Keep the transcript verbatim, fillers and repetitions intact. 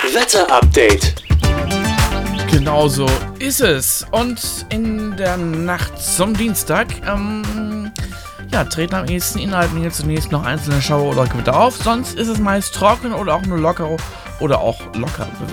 Wetter-Update. Genau so ist es. Und in der Nacht zum Dienstag, ähm, ja, treten am ehesten innerhalb hier zunächst noch einzelne Schauer oder Gewitter auf. Sonst ist es meist trocken oder auch nur locker oder auch locker bewölkt.